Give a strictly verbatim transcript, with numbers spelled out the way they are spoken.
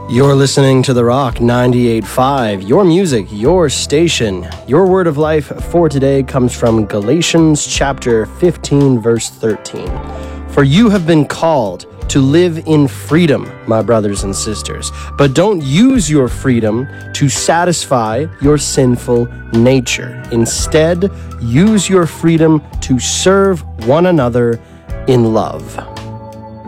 You're listening to The Rock ninety-eight point five, your music, your station. Your word of life for today comes from Galatians chapter fifteen, verse thirteen. For you have been called to live in freedom, my brothers and sisters, but don't use your freedom to satisfy your sinful nature. Instead, use your freedom to serve one another in love.